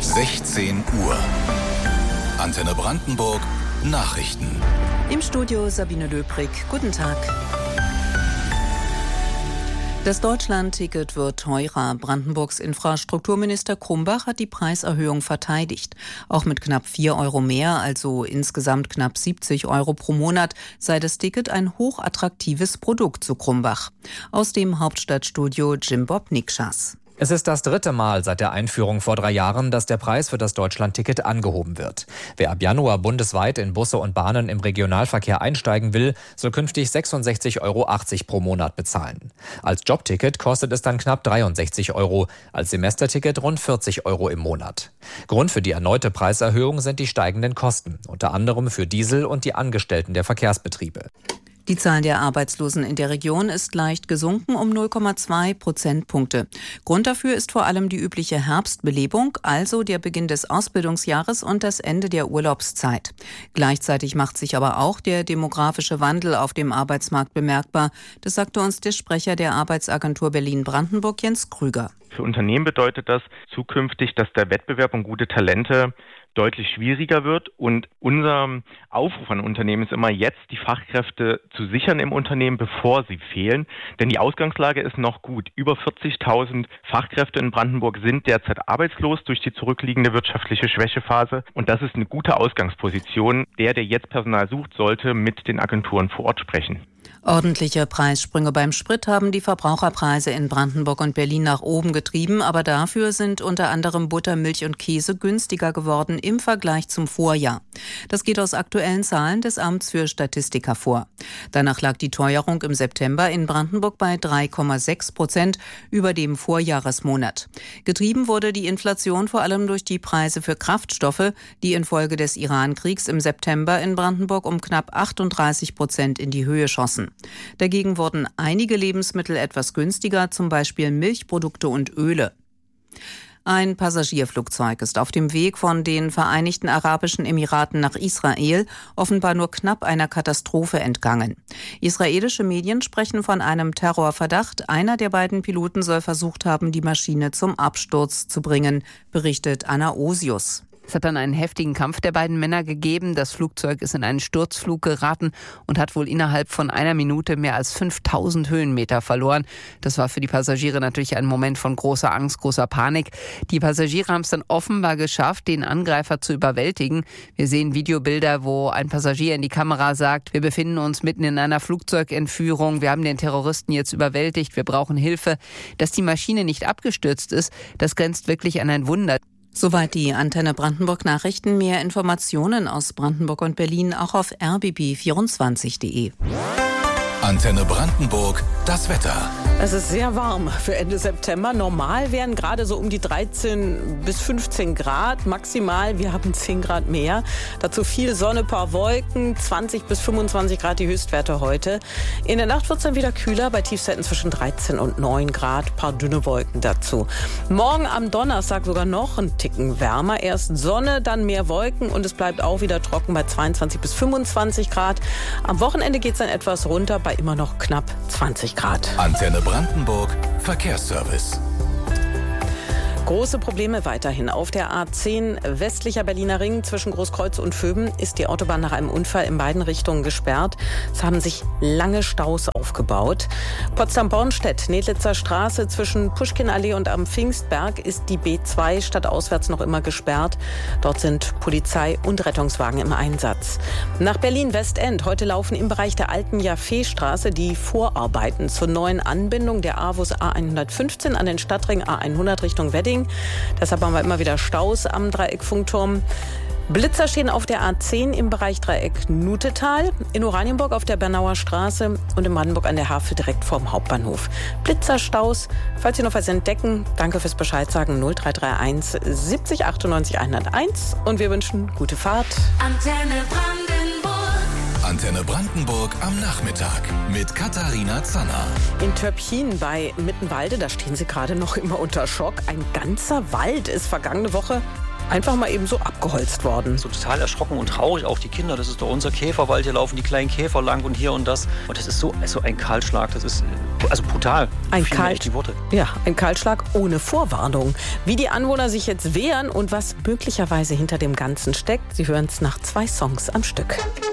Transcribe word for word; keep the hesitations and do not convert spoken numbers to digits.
sechzehn Uhr. Antenne Brandenburg Nachrichten. Im Studio Sabine Löbrig. Guten Tag. Das Deutschland-Ticket wird teurer. Brandenburgs Infrastrukturminister Krumbach hat die Preiserhöhung verteidigt. Auch mit knapp vier Euro mehr, also insgesamt knapp siebzig Euro pro Monat, sei das Ticket ein hochattraktives Produkt, so Krumbach. Aus dem Hauptstadtstudio Jim Bob Nikschas. Es ist das dritte Mal seit der Einführung vor drei Jahren, dass der Preis für das Deutschland-Ticket angehoben wird. Wer ab Januar bundesweit in Busse und Bahnen im Regionalverkehr einsteigen will, soll künftig sechsundsechzig Euro achtzig pro Monat bezahlen. Als Jobticket kostet es dann knapp dreiundsechzig Euro, als Semesterticket rund vierzig Euro im Monat. Grund für die erneute Preiserhöhung sind die steigenden Kosten, unter anderem für Diesel und die Angestellten der Verkehrsbetriebe. Die Zahl der Arbeitslosen in der Region ist leicht gesunken um null Komma zwei Prozentpunkte. Grund dafür ist vor allem die übliche Herbstbelebung, also der Beginn des Ausbildungsjahres und das Ende der Urlaubszeit. Gleichzeitig macht sich aber auch der demografische Wandel auf dem Arbeitsmarkt bemerkbar. Das sagte uns der Sprecher der Arbeitsagentur Berlin-Brandenburg, Jens Krüger. Für Unternehmen bedeutet das zukünftig, dass der Wettbewerb um gute Talente deutlich schwieriger wird, und unser Aufruf an Unternehmen ist immer, jetzt die Fachkräfte zu sichern im Unternehmen, bevor sie fehlen. Denn die Ausgangslage ist noch gut. Über vierzigtausend Fachkräfte in Brandenburg sind derzeit arbeitslos durch die zurückliegende wirtschaftliche Schwächephase, und das ist eine gute Ausgangsposition. Der, der jetzt Personal sucht, sollte mit den Agenturen vor Ort sprechen. Ordentliche Preissprünge beim Sprit haben die Verbraucherpreise in Brandenburg und Berlin nach oben getrieben, aber dafür sind unter anderem Butter, Milch und Käse günstiger geworden im Vergleich zum Vorjahr. Das geht aus aktuellen Zahlen des Amts für Statistik hervor. Danach lag die Teuerung im September in Brandenburg bei drei Komma sechs Prozent über dem Vorjahresmonat. Getrieben wurde die Inflation vor allem durch die Preise für Kraftstoffe, die infolge des Iran-Kriegs im September in Brandenburg um knapp achtunddreißig Prozent in die Höhe schossen. Dagegen wurden einige Lebensmittel etwas günstiger, zum Beispiel Milchprodukte und Öle. Ein Passagierflugzeug ist auf dem Weg von den Vereinigten Arabischen Emiraten nach Israel offenbar nur knapp einer Katastrophe entgangen. Israelische Medien sprechen von einem Terrorverdacht. Einer der beiden Piloten soll versucht haben, die Maschine zum Absturz zu bringen, berichtet Anna Osius. Es hat dann einen heftigen Kampf der beiden Männer gegeben. Das Flugzeug ist in einen Sturzflug geraten und hat wohl innerhalb von einer Minute mehr als fünftausend Höhenmeter verloren. Das war für die Passagiere natürlich ein Moment von großer Angst, großer Panik. Die Passagiere haben es dann offenbar geschafft, den Angreifer zu überwältigen. Wir sehen Videobilder, wo ein Passagier in die Kamera sagt, wir befinden uns mitten in einer Flugzeugentführung, wir haben den Terroristen jetzt überwältigt, wir brauchen Hilfe. Dass die Maschine nicht abgestürzt ist, das grenzt wirklich an ein Wunder. Soweit die Antenne Brandenburg Nachrichten. Mehr Informationen aus Brandenburg und Berlin auch auf r b b vierundzwanzig punkt de. Antenne Brandenburg, das Wetter. Es ist sehr warm für Ende September. Normal wären gerade so um die dreizehn bis fünfzehn Grad maximal. Wir haben zehn Grad mehr. Dazu viel Sonne, paar Wolken, zwanzig bis fünfundzwanzig Grad die Höchstwerte heute. In der Nacht wird es dann wieder kühler, bei Tiefstwerten zwischen dreizehn und neun Grad. Paar dünne Wolken dazu. Morgen am Donnerstag sogar noch ein Ticken wärmer. Erst Sonne, dann mehr Wolken und es bleibt auch wieder trocken bei zweiundzwanzig bis fünfundzwanzig Grad. Am Wochenende geht es dann etwas runter bei immer noch knapp zwanzig Grad. Antenne Brandenburg Verkehrsservice. Große Probleme weiterhin. Auf der A zehn westlicher Berliner Ring zwischen Großkreuz und Vöben ist die Autobahn nach einem Unfall in beiden Richtungen gesperrt. Es haben sich lange Staus aufgebaut. Potsdam-Bornstedt, Nedlitzer Straße zwischen Puschkinallee und am Pfingstberg ist die B zwei stadtauswärts noch immer gesperrt. Dort sind Polizei und Rettungswagen im Einsatz. Nach Berlin-Westend. Heute laufen im Bereich der alten Jaffe-Straße die Vorarbeiten zur neuen Anbindung der AWUS A hundertfünfzehn an den Stadtring A hundert Richtung Wedding. Deshalb haben wir immer wieder Staus am Dreieck Funkturm. Blitzer stehen auf der A zehn im Bereich Dreieck Nutetal, in Oranienburg auf der Bernauer Straße und in Brandenburg an der Havel direkt vorm Hauptbahnhof. Blitzerstaus, falls Sie noch was entdecken, danke fürs Bescheid sagen, null drei drei eins siebzig achtundneunzig hunderteins und wir wünschen gute Fahrt. Antenne Brandenburg. Antenne Brandenburg am Nachmittag mit Katharina Zanner. In Töpchin bei Mittenwalde, da stehen Sie gerade noch immer unter Schock. Ein ganzer Wald ist vergangene Woche einfach mal eben so abgeholzt worden. So total erschrocken und traurig, auch die Kinder. Das ist doch unser Käferwald, hier laufen die kleinen Käfer lang und hier und das. Und das ist so, so ein Kahlschlag, das ist also brutal. Ein, Kalt, die Worte. Ja, ein Kahlschlag ohne Vorwarnung. Wie die Anwohner sich jetzt wehren und was möglicherweise hinter dem Ganzen steckt, Sie hören es nach zwei Songs am Stück.